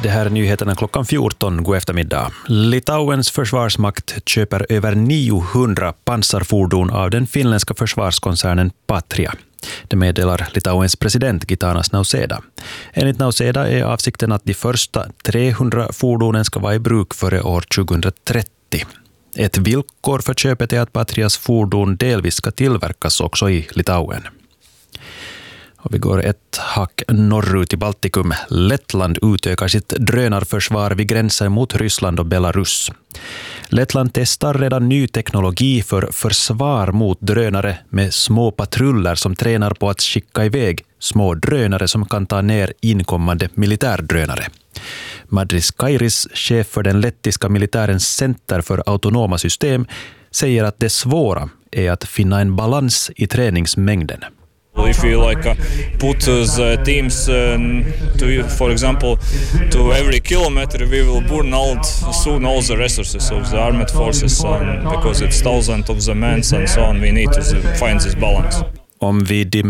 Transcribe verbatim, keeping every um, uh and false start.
Det här är nyheterna klockan fjorton, god eftermiddag. Litauens försvarsmakt köper över niohundra pansarfordon av den finländska försvarskoncernen Patria. Det meddelar Litauens president Gitanas Nausėda. Enligt Nausėda är avsikten att de första trehundra fordonen ska vara i bruk före år tjugohundratrettio. Ett villkor för köpet är att Patrias fordon delvis ska tillverkas också i Litauen. Och vi går ett hack norrut i Baltikum. Lettland utökar sitt drönarförsvar vid gränsen mot Ryssland och Belarus. Lettland testar redan ny teknologi för försvar mot drönare med små patruller som tränar på att skicka iväg små drönare som kan ta ner inkommande militärdrönare. Madris Kairis, chef för den lettiska militärens center för autonoma system, säger att det svåra är att finna en balans i träningsmängden. If we like uh, put uh, the teams uh, to, for example, to every kilometer, we will burn out soon all the resources of the armed forces, um, because it's thousands of the men and so on. We need to find this balance. Om vi